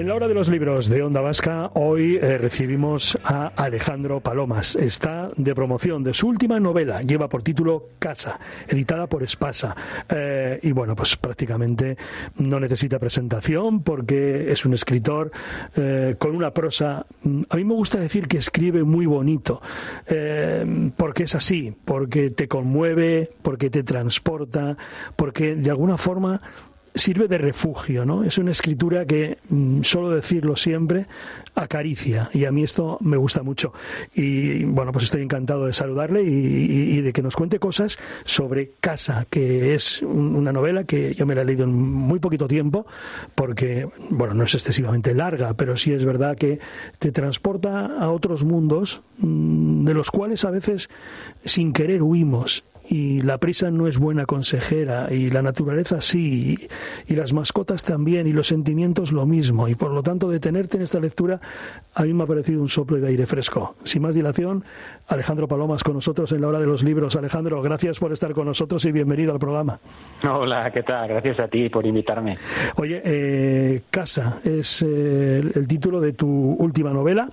En la hora de los libros de Onda Vasca, hoy recibimos a Alejandro Palomas. Está de promoción de su última novela, lleva por título Casa, editada por Espasa. Y bueno, pues prácticamente no necesita presentación porque es un escritor con una prosa. A mí me gusta decir que escribe muy bonito, porque es así, porque te conmueve, porque te transporta, porque de alguna forma sirve de refugio, ¿no? Es una escritura que, solo decirlo siempre, acaricia, y a mí esto me gusta mucho. Y bueno, pues estoy encantado de saludarle y de que nos cuente cosas sobre Casa, que es una novela que yo me la he leído en muy poquito tiempo, porque, bueno, no es excesivamente larga, pero sí es verdad que te transporta a otros mundos de los cuales a veces sin querer huimos. Y la prisa no es buena consejera, y la naturaleza sí, y las mascotas también, y los sentimientos lo mismo, y por lo tanto detenerte en esta lectura a mí me ha parecido un soplo de aire fresco. Sin más dilación, Alejandro Palomas con nosotros en la hora de los libros. Alejandro, gracias por estar con nosotros y bienvenido al programa. Hola, ¿qué tal? Gracias a ti por invitarme. Oye, Casa es el título de tu última novela.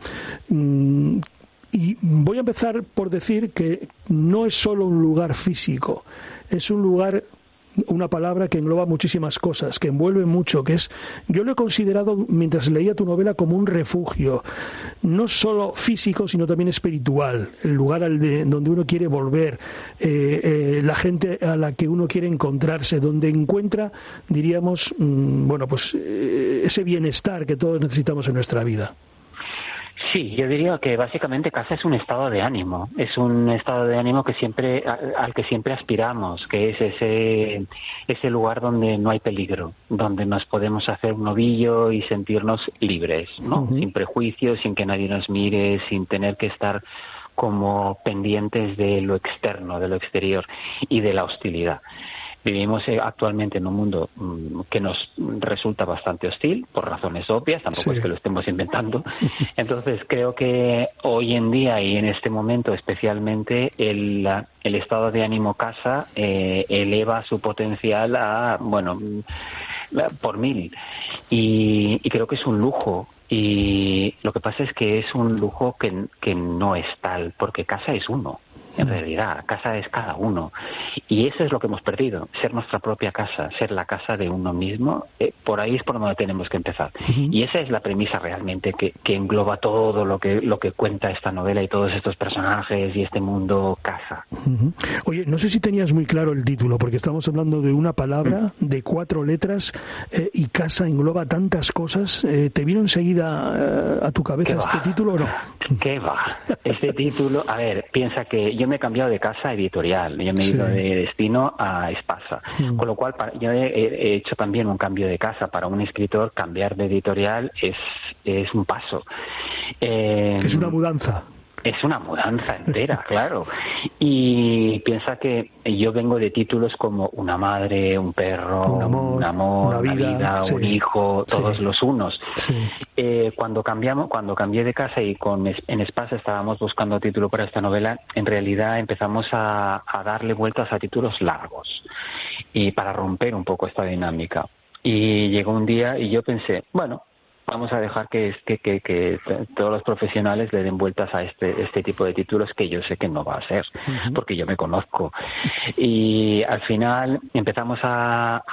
Y voy a empezar por decir que no es solo un lugar físico, es un lugar, una palabra que engloba muchísimas cosas, que envuelve mucho, que es, yo lo he considerado mientras leía tu novela como un refugio, no solo físico, sino también espiritual, el lugar donde uno quiere volver, la gente a la que uno quiere encontrarse, donde encuentra, diríamos, bueno, pues ese bienestar que todos necesitamos en nuestra vida. Sí, yo diría que básicamente Casa es un estado de ánimo, es un estado de ánimo que siempre, al que siempre aspiramos, que es ese lugar donde no hay peligro, donde nos podemos hacer un ovillo y sentirnos libres, ¿no? Uh-huh. Sin prejuicios, sin que nadie nos mire, sin tener que estar como pendientes de lo externo, de lo exterior y de la hostilidad. Vivimos actualmente en un mundo que nos resulta bastante hostil, por razones obvias, tampoco es que lo estemos inventando. Entonces creo que hoy en día y en este momento especialmente el estado de ánimo Casa eleva su potencial a, bueno, por 1000. Y creo que es un lujo. Y lo que pasa es que es un lujo que no es tal, porque Casa es uno. En realidad, Casa es cada uno. Y eso es lo que hemos perdido, ser nuestra propia casa, ser la casa de uno mismo. Por ahí es por donde tenemos que empezar. Uh-huh. Y esa es la premisa realmente que engloba todo lo que cuenta esta novela y todos estos personajes y este mundo Casa. Uh-huh. Oye, no sé si tenías muy claro el título, porque estamos hablando de una palabra, de 4 letras, y Casa engloba tantas cosas. ¿Te vino enseguida a tu cabeza este título o no? ¿Qué va? Este título, a ver, piensa que yo me he cambiado de casa editorial, yo me he ido de Destino a Espasa, con lo cual yo he hecho también un cambio de casa. Para un escritor cambiar de editorial es un paso. Es una mudanza. Es una mudanza entera, claro. Y piensa que yo vengo de títulos como una madre, un perro, un amor, una vida, un hijo, todos los unos. Sí. Cuando cambié de casa y en Espasa estábamos buscando título para esta novela, en realidad empezamos a darle vueltas a títulos largos y para romper un poco esta dinámica. Y llegó un día y yo pensé, bueno, vamos a dejar que todos los profesionales le den vueltas a este tipo de títulos que yo sé que no va a ser, porque yo me conozco. Y al final empezamos a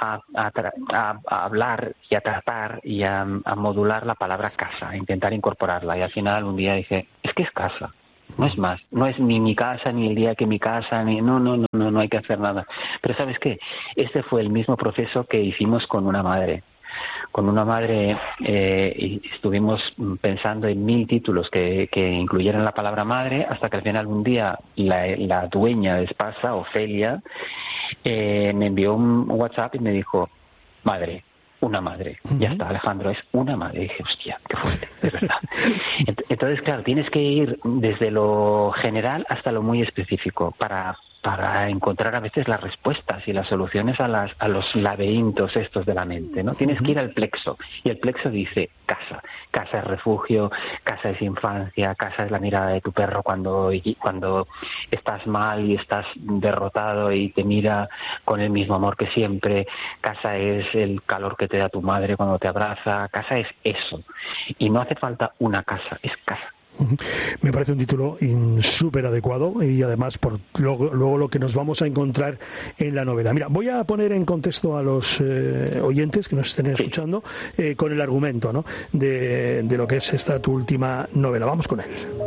hablar y a tratar y a modular la palabra casa, a intentar incorporarla. Y al final un día dije, es que es casa. No es más, no es ni mi casa, ni el día que mi casa, ni no hay que hacer nada. Pero ¿sabes qué? Este fue el mismo proceso que hicimos con una madre. Con una madre estuvimos pensando en 1000 títulos que incluyeran la palabra madre, hasta que al final un día la dueña de Espasa, Ofelia, me envió un WhatsApp y me dijo, madre, una madre. Ya está, Alejandro, es una madre. Y dije, hostia, qué fuerte, de verdad. Entonces, claro, tienes que ir desde lo general hasta lo muy específico para para encontrar a veces las respuestas y las soluciones a los laberintos estos de la mente, ¿no? Tienes que ir al plexo, y el plexo dice casa. Casa es refugio, casa es infancia, casa es la mirada de tu perro cuando estás mal y estás derrotado y te mira con el mismo amor que siempre. Casa es el calor que te da tu madre cuando te abraza. Casa es eso. Y no hace falta una casa, es casa. Me parece un título súper adecuado, y además por luego lo que nos vamos a encontrar en la novela. Mira, voy a poner en contexto a los oyentes que nos estén escuchando con el argumento, ¿no?, de lo que es esta tu última novela. Vamos con él.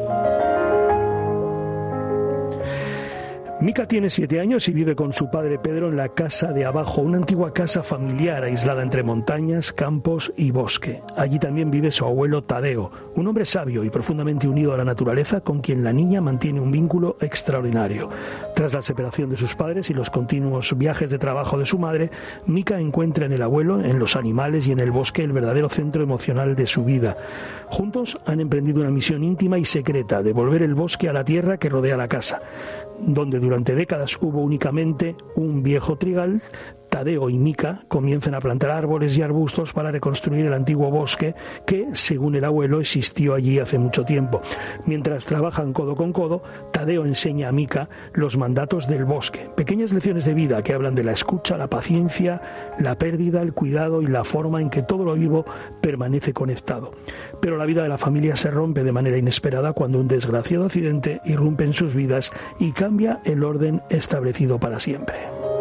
Mica tiene 7 años y vive con su padre Pedro en la casa de abajo, una antigua casa familiar aislada entre montañas, campos y bosque. Allí también vive su abuelo Tadeo, un hombre sabio y profundamente unido a la naturaleza, con quien la niña mantiene un vínculo extraordinario. Tras la separación de sus padres y los continuos viajes de trabajo de su madre, Mica encuentra en el abuelo, en los animales y en el bosque el verdadero centro emocional de su vida. Juntos han emprendido una misión íntima y secreta: devolver el bosque a la tierra que rodea la casa, donde durante décadas hubo únicamente un viejo trigal. Tadeo y Mica comienzan a plantar árboles y arbustos para reconstruir el antiguo bosque que, según el abuelo, existió allí hace mucho tiempo. Mientras trabajan codo con codo, Tadeo enseña a Mica los mandatos del bosque, pequeñas lecciones de vida que hablan de la escucha, la paciencia, la pérdida, el cuidado y la forma en que todo lo vivo permanece conectado. Pero la vida de la familia se rompe de manera inesperada cuando un desgraciado accidente irrumpe en sus vidas y cambia el orden establecido para siempre.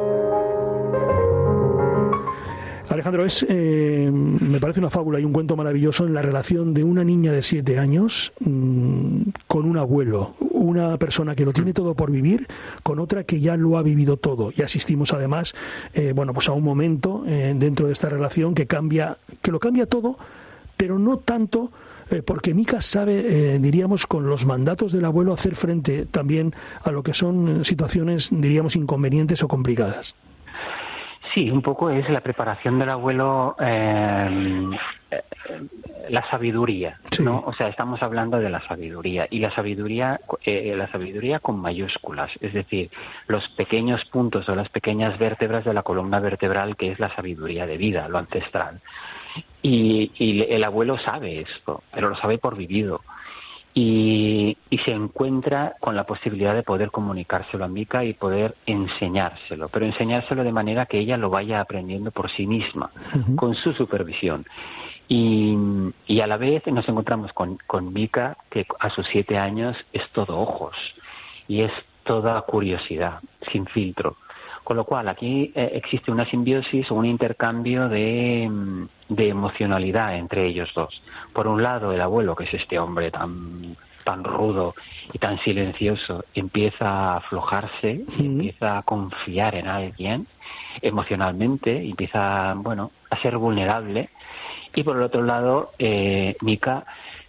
Alejandro, me parece una fábula y un cuento maravilloso en la relación de una niña de 7 años con un abuelo, una persona que lo tiene todo por vivir, con otra que ya lo ha vivido todo. Y asistimos además pues a un momento dentro de esta relación que lo cambia todo, pero no tanto porque Mica sabe, diríamos, con los mandatos del abuelo hacer frente también a lo que son situaciones, diríamos, inconvenientes o complicadas. Sí, un poco es la preparación del abuelo, la sabiduría, ¿no? Sí. O sea, estamos hablando de la sabiduría, y la sabiduría con mayúsculas, es decir, los pequeños puntos o las pequeñas vértebras de la columna vertebral, que es la sabiduría de vida, lo ancestral. Y el abuelo sabe esto, pero lo sabe por vivido. Y se encuentra con la posibilidad de poder comunicárselo a Mica y poder enseñárselo, pero enseñárselo de manera que ella lo vaya aprendiendo por sí misma, con su supervisión. Y a la vez nos encontramos con Mica, que a sus 7 años es todo ojos y es toda curiosidad, sin filtro. Con lo cual aquí existe una simbiosis o un intercambio de emocionalidad entre ellos dos. Por un lado, el abuelo, que es este hombre tan rudo y tan silencioso, empieza a aflojarse y empieza a confiar en alguien emocionalmente, empieza, a ser vulnerable. Y por el otro lado, Mica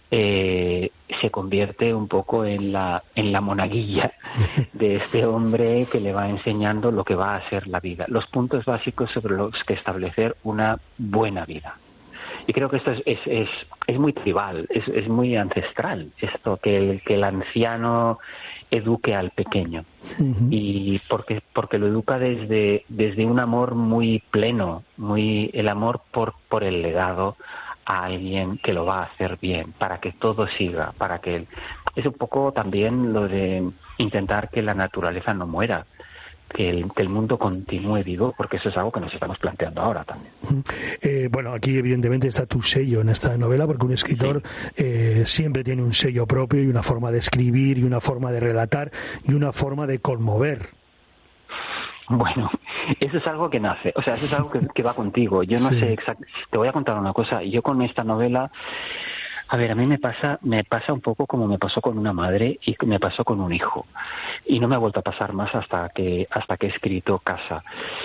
se convierte un poco en la monaguilla de este hombre que le va enseñando lo que va a ser la vida, los puntos básicos sobre los que establecer una buena vida. Y creo que esto es muy tribal, es muy ancestral, esto que el anciano eduque al pequeño, y porque lo educa desde un amor muy pleno, el amor por el legado a alguien que lo va a hacer bien, para que todo siga, es un poco también lo de intentar que la naturaleza no muera, que el mundo continúe vivo, porque eso es algo que nos estamos planteando ahora también. Aquí evidentemente está tu sello en esta novela, porque un escritor siempre tiene un sello propio y una forma de escribir y una forma de relatar y una forma de conmover. Bueno, eso es algo que nace, o sea, eso es algo que va contigo. Yo no sé exactamente. Te voy a contar una cosa. Yo con esta novela, a ver, a mí me pasa un poco como me pasó con una madre y me pasó con un hijo. Y no me ha vuelto a pasar más hasta que he escrito Casa.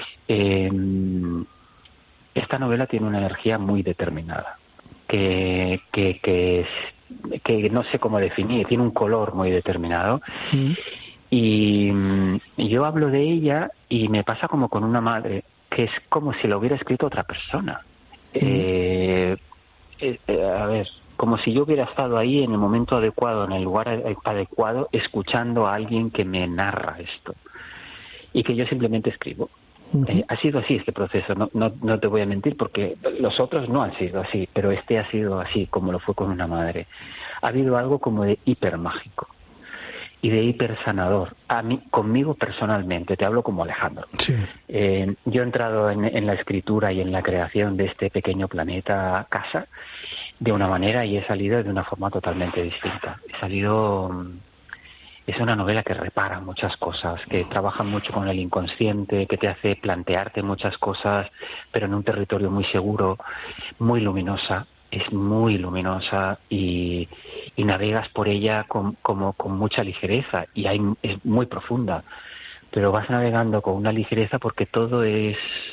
Esta novela tiene una energía muy determinada, que no sé cómo definir, tiene un color muy determinado. Y yo hablo de ella y me pasa como con una madre, que es como si lo hubiera escrito otra persona. A ver, como si yo hubiera estado ahí en el momento adecuado, en el lugar adecuado, escuchando a alguien que me narra esto. y que yo simplemente escribo. Ha sido así este proceso, no te voy a mentir, porque los otros no han sido así, pero este ha sido así, como lo fue con una madre. Ha habido algo como de hipermágico y de hipersanador. A mí, conmigo personalmente, te hablo como Alejandro. Sí. Yo he entrado en la escritura y en la creación de este pequeño planeta Casa de una manera y he salido de una forma totalmente distinta. Es una novela que repara muchas cosas, que trabaja mucho con el inconsciente, que te hace plantearte muchas cosas, pero en un territorio muy seguro, muy luminosa. Es muy luminosa y navegas por ella con mucha ligereza y es muy profunda, pero vas navegando con una ligereza porque todo es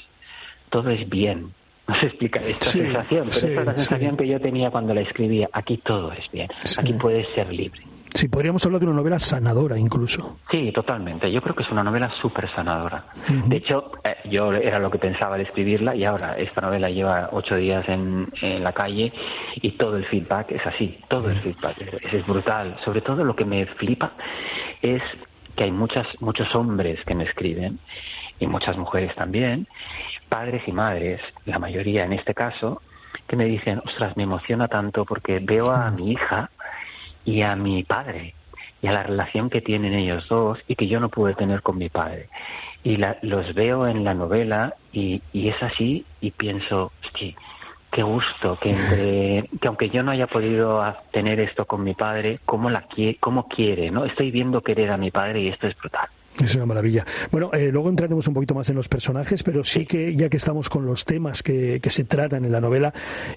bien. No se explica esta sensación, pero esta es la sensación que yo tenía cuando la escribía. Aquí todo es bien, aquí puedes ser libre. Sí, podríamos hablar de una novela sanadora incluso. Sí, totalmente. Yo creo que es una novela súper sanadora. De hecho, yo era lo que pensaba al escribirla y ahora esta novela lleva 8 días en la calle y todo el feedback es así. Todo el feedback es brutal. Sobre todo lo que me flipa es que hay muchos hombres que me escriben y muchas mujeres también, padres y madres, la mayoría en este caso, que me dicen, ostras, me emociona tanto porque veo a mi hija y a mi padre, y a la relación que tienen ellos dos y que yo no pude tener con mi padre. Y los veo en la novela y es así y pienso, hostia, qué gusto que aunque yo no haya podido tener esto con mi padre, cómo quiere, ¿no? Estoy viendo querer a mi padre y esto es brutal. Es una maravilla. Bueno, luego entraremos un poquito más en los personajes, pero sí que ya que estamos con los temas que se tratan en la novela,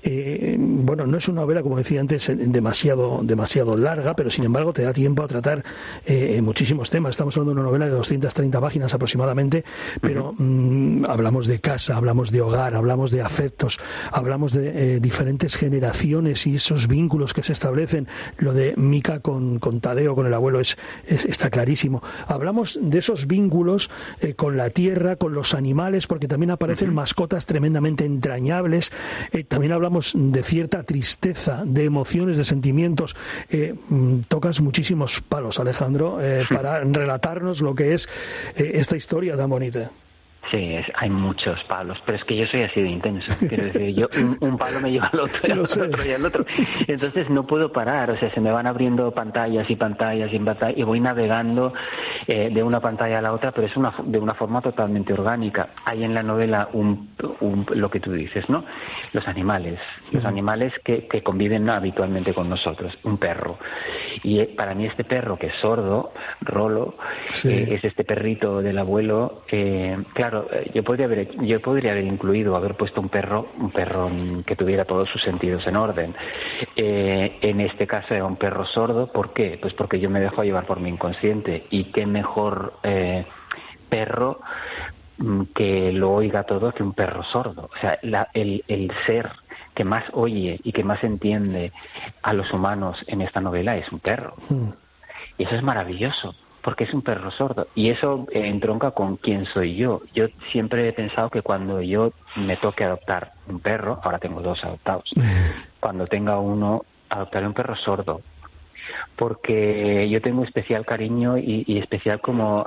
bueno, no es una novela, como decía antes, demasiado larga, pero sin embargo te da tiempo a tratar muchísimos temas. Estamos hablando de una novela de 230 páginas aproximadamente, pero hablamos de casa, hablamos de hogar, hablamos de afectos, hablamos de diferentes generaciones y esos vínculos que se establecen. Lo de Mica con Tadeo, con el abuelo, está clarísimo. Hablamos de esos vínculos con la tierra, con los animales, porque también aparecen mascotas tremendamente entrañables. También hablamos de cierta tristeza, de emociones, de sentimientos. Tocas muchísimos palos, Alejandro, para relatarnos lo que es esta historia tan bonita. Sí, hay muchos palos, pero es que yo soy así de intenso. Quiero decir, yo un palo me lleva al otro, y al otro, y al otro. Entonces no puedo parar, o sea, se me van abriendo pantallas y pantallas y pantallas y voy navegando de una pantalla a la otra, pero es de una forma totalmente orgánica. Hay en la novela lo que tú dices, ¿no? Los animales que conviven habitualmente con nosotros, un perro. Y para mí este perro que es sordo, Rolo, es este perrito del abuelo, claro, yo podría haber incluido, haber puesto un perro que tuviera todos sus sentidos en orden. En este caso era un perro sordo. ¿Por qué? Pues porque yo me dejo llevar por mi inconsciente y qué mejor perro que lo oiga todo que un perro sordo. O sea, el ser que más oye y que más entiende a los humanos en esta novela es un perro. Y eso es maravilloso, porque es un perro sordo. Y eso entronca con quién soy yo. Yo siempre he pensado que cuando yo me toque adoptar un perro, ahora tengo 2 adoptados, cuando tenga uno, adoptaré un perro sordo. Porque yo tengo especial cariño y especial como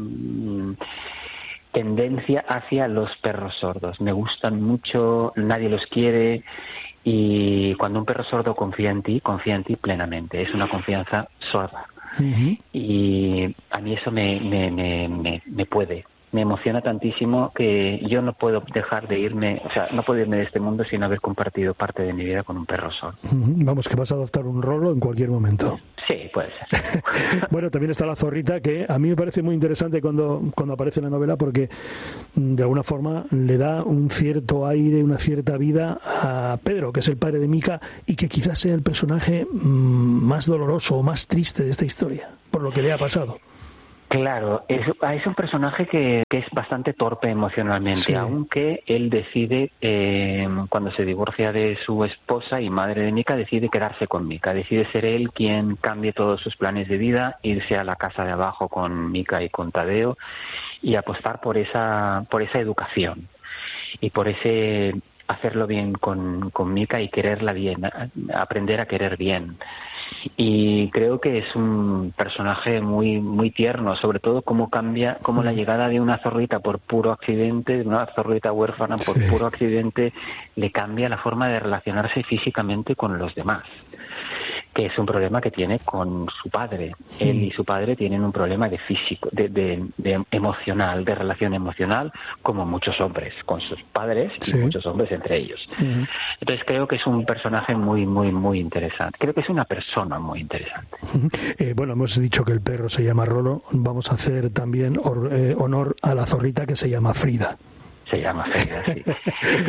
tendencia hacia los perros sordos. Me gustan mucho, nadie los quiere, y cuando un perro sordo confía en ti plenamente. Es una confianza sorda. Y a mí eso me emociona tantísimo que yo no puedo dejar de irme, o sea, no puedo irme de este mundo sin haber compartido parte de mi vida con un perro sordo. Vamos, que vas a adoptar un Rolo en cualquier momento. Sí, puede ser. Bueno, también está la zorrita, que a mí me parece muy interesante cuando aparece en la novela, porque de alguna forma le da un cierto aire, una cierta vida a Pedro, que es el padre de Mica, y que quizás sea el personaje más doloroso o más triste de esta historia, por lo que le ha pasado. Claro, es un personaje que es bastante torpe emocionalmente, aunque él decide, cuando se divorcia de su esposa y madre de Mica, decide quedarse con Mica, decide ser él quien cambie todos sus planes de vida, irse a la casa de abajo con Mica y con Tadeo y apostar por esa educación y por ese hacerlo bien con Mica y quererla bien, aprender a querer bien. Y creo que es un personaje muy muy tierno, sobre todo cómo cambia, cómo la llegada de una zorrita por puro accidente, de una zorrita huérfana por puro accidente, le cambia la forma de relacionarse físicamente con los demás, que es un problema que tiene con su padre. Él y su padre tienen un problema de físico, de emocional, de relación emocional, como muchos hombres con sus padres y muchos hombres entre ellos. Entonces creo que es un personaje muy, muy, muy interesante. Creo que es una persona muy interesante. Bueno, hemos dicho que el perro se llama Rolo. Vamos a hacer también honor a la zorrita, que se llama Frida. Se llama Frida, sí. Es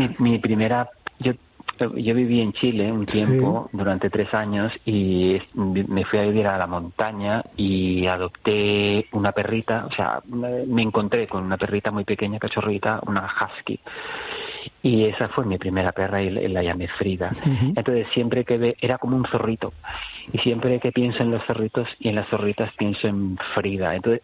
que yo viví en Chile un tiempo, durante 3 años, y me fui a vivir a la montaña y adopté una perrita. O sea, me encontré con una perrita muy pequeña, cachorrita, una husky. Y esa fue mi primera perra y la llamé Frida. Entonces siempre era como un zorrito. Y siempre que pienso en los zorritos y en las zorritas pienso en Frida. Entonces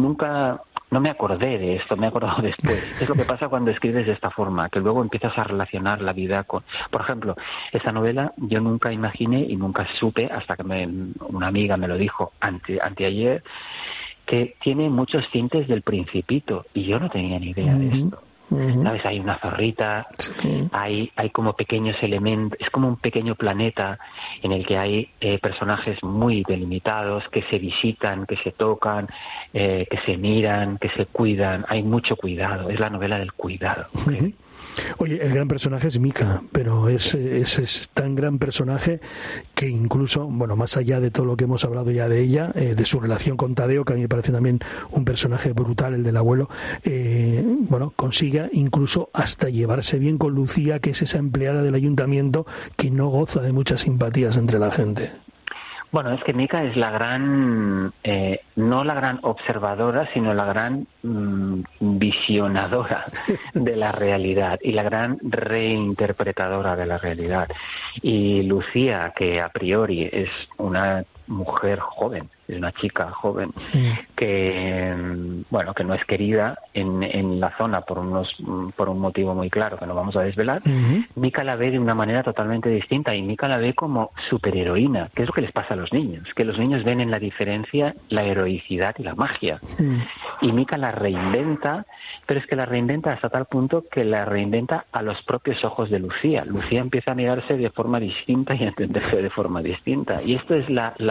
no me acordé de esto, me he acordado después. Es lo que pasa cuando escribes de esta forma, que luego empiezas a relacionar la vida con... Por ejemplo, esta novela yo nunca imaginé y nunca supe, hasta que una amiga me lo dijo anteayer, que tiene muchos tintes del Principito, y yo no tenía ni idea de esto. ¿Sabes? Hay una zorrita, hay como pequeños elementos, es como un pequeño planeta en el que hay personajes muy delimitados, que se visitan, que se tocan, que se miran, que se cuidan. Hay mucho cuidado, es la novela del cuidado. Oye, el gran personaje es Mika, pero es tan gran personaje que incluso, bueno, más allá de todo lo que hemos hablado ya de ella, de su relación con Tadeo, que a mí me parece también un personaje brutal, el del abuelo, bueno, consigue incluso hasta llevarse bien con Lucía, que es esa empleada del ayuntamiento que no goza de muchas simpatías entre la gente. Bueno, es que Mika es la gran, no la gran observadora, sino la gran visionadora de la realidad y la gran reinterpretadora de la realidad. Y Lucía, que a priori es una mujer joven, es una chica joven, que bueno, que no es querida en la zona por un motivo muy claro que no vamos a desvelar. Mika la ve de una manera totalmente distinta, y Mika la ve como superheroína, que es lo que les pasa a los niños, que los niños ven en la diferencia la heroicidad y la magia. Y Mika la reinventa, pero es que la reinventa hasta tal punto que la reinventa a los propios ojos de Lucía. Lucía empieza a mirarse de forma distinta y a entenderse de forma distinta. Y esto es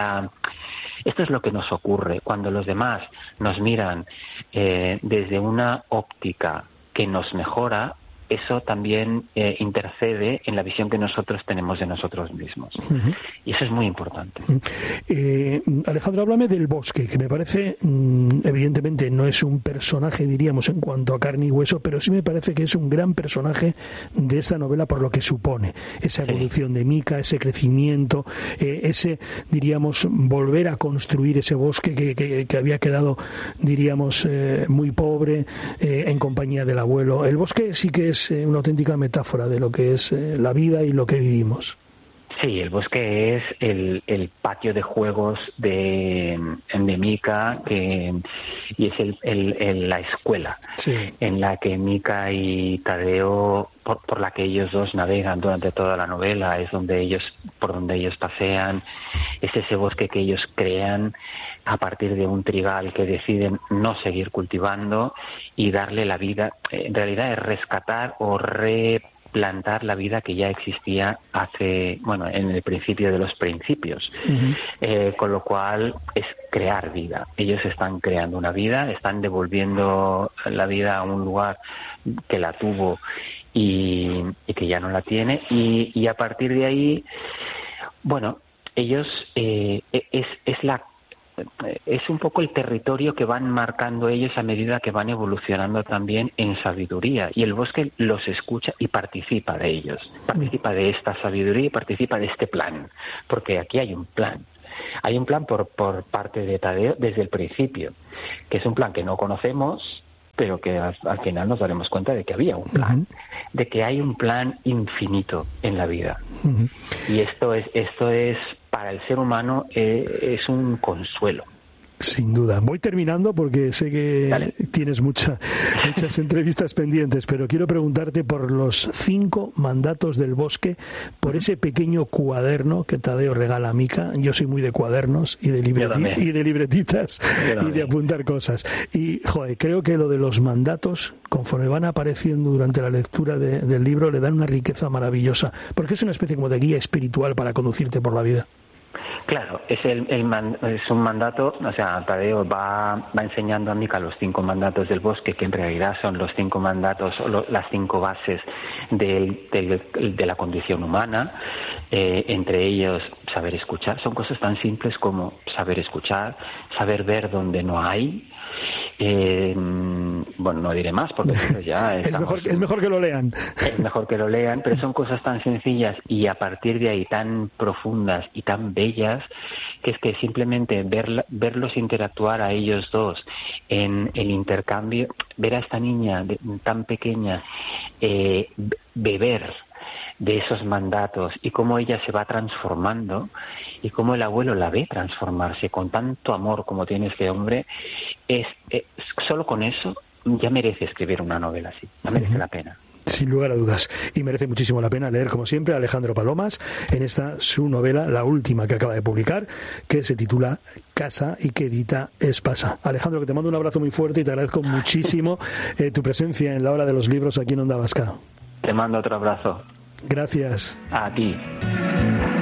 esto es lo que nos ocurre cuando los demás nos miran desde una óptica que nos mejora. Eso también intercede en la visión que nosotros tenemos de nosotros mismos. Y eso es muy importante. Alejandro, háblame del bosque, que me parece, evidentemente no es un personaje, diríamos, en cuanto a carne y hueso, pero sí me parece que es un gran personaje de esta novela por lo que supone. Esa evolución de Mika, ese crecimiento, ese, diríamos, volver a construir ese bosque que había quedado, diríamos, muy pobre en compañía del abuelo. El bosque sí que es una auténtica metáfora de lo que es la vida y lo que vivimos. Sí, el bosque es el patio de juegos de Mika, y es la escuela en la que Mika y Tadeo, por la que ellos dos navegan durante toda la novela, es por donde ellos pasean, es ese bosque que ellos crean a partir de un trigal que deciden no seguir cultivando y darle la vida. En realidad es rescatar o replantar la vida que ya existía en el principio de los principios. Con lo cual es crear vida. Ellos están creando una vida, están devolviendo la vida a un lugar que la tuvo y que ya no la tiene, y a partir de ahí, bueno, ellos es un poco el territorio que van marcando ellos a medida que van evolucionando también en sabiduría, y el bosque los escucha y participa de ellos, participa de esta sabiduría y participa de este plan, porque aquí hay un plan por parte de Tadeo desde el principio, que es un plan que no conocemos, pero que al final nos daremos cuenta de que había un plan, de que hay un plan infinito en la vida. Y esto es para el ser humano es un consuelo. Sin duda. Voy terminando porque sé que tienes muchas entrevistas pendientes, pero quiero preguntarte por los 5 mandatos del bosque, por ese pequeño cuaderno que Tadeo regala a Mica. Yo soy muy de cuadernos y de libretitas y de apuntar cosas. Y, joder, creo que lo de los mandatos, conforme van apareciendo durante la lectura del libro, le dan una riqueza maravillosa, porque es una especie como de guía espiritual para conducirte por la vida. Claro, es un mandato, o sea, Tadeo va enseñando a Mica los 5 mandatos del bosque, que en realidad son los 5 mandatos, las 5 bases de la condición humana, entre ellos saber escuchar. Son cosas tan simples como saber escuchar, saber ver donde no hay. Bueno, no diré más porque ya es mejor que lo lean. Es mejor que lo lean, pero son cosas tan sencillas y a partir de ahí tan profundas y tan bellas que es que simplemente verlos interactuar a ellos dos en el intercambio, ver a esta niña tan pequeña beber de esos mandatos y cómo ella se va transformando y cómo el abuelo la ve transformarse con tanto amor como tiene este hombre, solo con eso ya merece escribir una novela así, ya merece la pena. Sin lugar a dudas. Y merece muchísimo la pena leer, como siempre, a Alejandro Palomas en esta su novela, la última que acaba de publicar, que se titula Casa y que edita Espasa. Alejandro, que te mando un abrazo muy fuerte y te agradezco muchísimo tu presencia en la Hora de los Libros aquí en Onda Vasca. Te mando otro abrazo. Gracias. A ti.